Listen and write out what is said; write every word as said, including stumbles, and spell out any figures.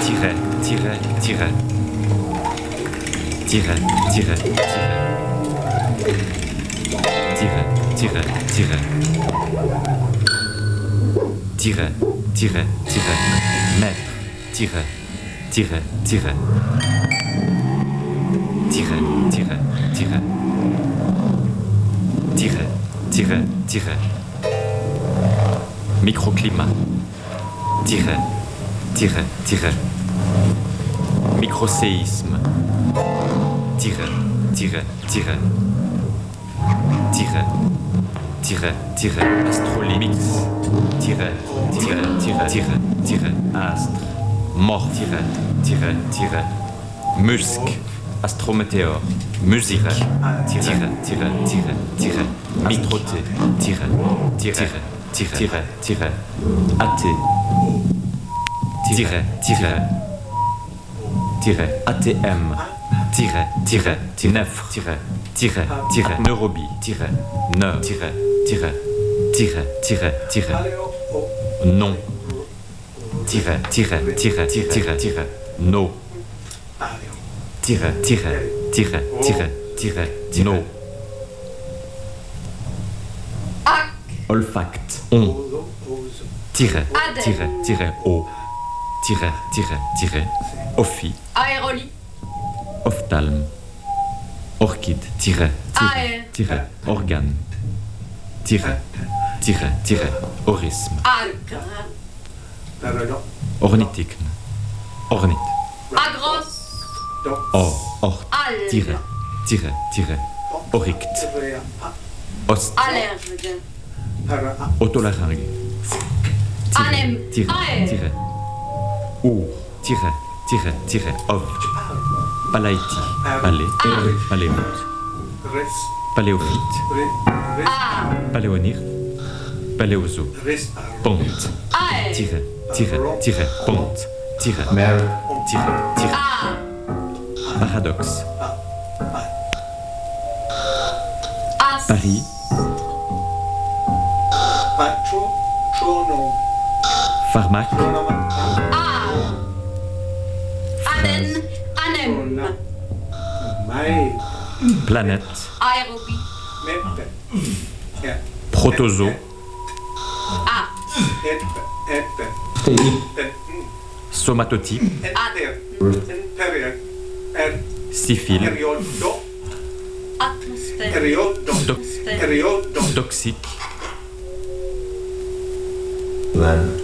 tiret, tiret, tiret. Tiret, tiret, tiret. Tiret, tiret, tiret. Tiret, tiret, tiret. Mètre, tiret, tiret, tiret. Tiret, tiret, tiret. Tiret, tiret, tiret. Microclimat. Tiret, tiret, tiret. Microséisme. Tiret, tiret, tiret. Tiret, tiret, tiret. Astrolymix. Tiret, tiret, tiret, tiret, tiret. Astre. Mort. Tiret, tiret, tiret. Musc. Astrométéore. Musique. Tiret, tiret, tiret, tiret. Astroté. Tiret, tiret, tiret, tiret, tiret. Athée. Tiret, tiret. Tiret. A T M. Tiret, tiret, nèfre. Tiret, tiret, tiret. Neurobie. Tiret, ne. Tiret, tiret, tiret, tiret, tiret. Non. Tiret, tiret, tiret, tiret, tiret. No. Tiret, tiret, tiret, tiret, tiret, no. Olfact. On. Tiret, tiret, tiret, o. Tiret, tiret, tiret. Ophi. Aérolie. Ophtalme. Orchide. Tiret, tiret, tiret. Organe. Tiret, tiret, tiret. Orisme. Agre. Ornithicne. Ornith. Agros. Or. Or. Algue. Tiret, tiret, tiret. Oricte. Ost. Allergue. Otolarynghe. Anem. Tiret, Aer. tiret. Our. Tiret, tiret, tiret. Ov. Palaïti. Palais. Paléote. Paléophyte. A. Paléonir. Paléozo. Ponte. Aer. Tiret, tiret, tiret. Ponte. Tiret. Tiret, tiret. A. Paradoxe. As. Paris. Pharmaque. A. Anen. Anem. Planète. Aérobie. Protozo. A. Somatotype. Syphile. Atmosphère. Doc- toxique. When